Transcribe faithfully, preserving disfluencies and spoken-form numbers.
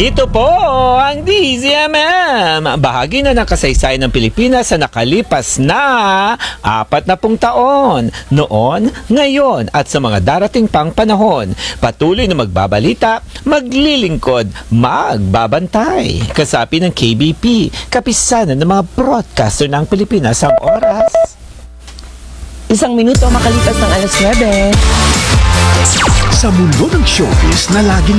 Ito po ang D Z M M, bahagi na ng kasaysayan ng Pilipinas sa nakalipas na apat na pung taon. Noon, ngayon at sa mga darating pang panahon, patuloy na magbabalita, maglilingkod, magbabantay. Kasapi ng K B P, kapisanan ng mga broadcaster ng Pilipinas ang oras. Isang minuto makalipas ng alas nuwebe. Sa mundo ng showbiz na laging